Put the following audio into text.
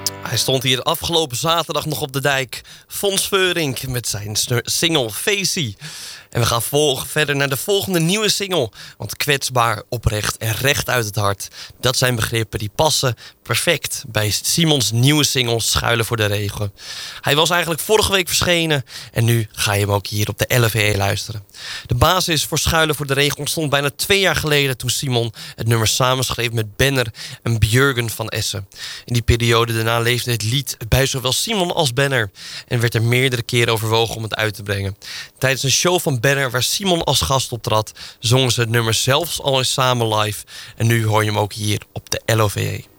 Hij stond hier afgelopen zaterdag nog op de dijk. Fons Veurink met zijn single Facey. En we gaan verder naar de volgende nieuwe single. Want kwetsbaar, oprecht en recht uit het hart. Dat zijn begrippen die passen perfect bij Simons nieuwe single Schuilen voor de Regen. Hij was eigenlijk vorige week verschenen. En nu ga je hem ook hier op de LVE luisteren. De basis voor Schuilen voor de Regen ontstond bijna 2 jaar geleden. Toen Simon het nummer samenschreef met Benner en Björgen van Essen. In die periode daarna leefde het lied bij zowel Simon als Benner. En werd er meerdere keren overwogen om het uit te brengen. Tijdens een show van Benner waar Simon als gast optrad, zongen ze het nummer zelfs al eens samen live. En nu hoor je hem ook hier op de LOVE.